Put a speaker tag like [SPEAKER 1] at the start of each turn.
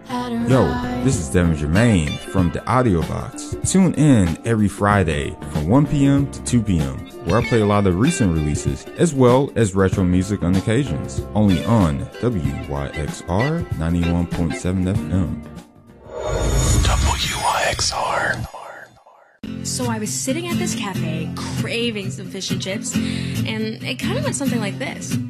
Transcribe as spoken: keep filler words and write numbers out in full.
[SPEAKER 1] Yo, this is Devin Germain from the Audio Box. Tune in every Friday from one p.m. to two p.m. where I play a lot of recent releases as well as retro music on occasions. Only on W Y X R ninety-one point seven F M.
[SPEAKER 2] W Y X R.
[SPEAKER 3] So I was sitting at this cafe craving some fish and chips, and it kind of went something like this.